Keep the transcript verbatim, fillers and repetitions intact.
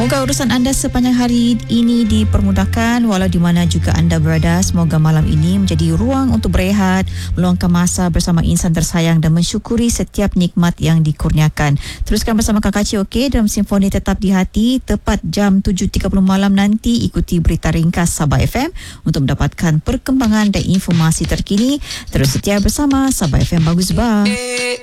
Semoga urusan anda sepanjang hari ini dipermudahkan walau di mana juga anda berada. Semoga malam ini menjadi ruang untuk berehat, meluangkan masa bersama insan tersayang dan mensyukuri setiap nikmat yang dikurniakan. Teruskan bersama Kakak Cik, okey, dalam Simfoni Tetap di Hati. Tepat jam tujuh tiga puluh malam nanti, ikuti berita ringkas Sabah F M untuk mendapatkan perkembangan dan informasi terkini. Terus setia bersama Sabah F M Bagus Bah.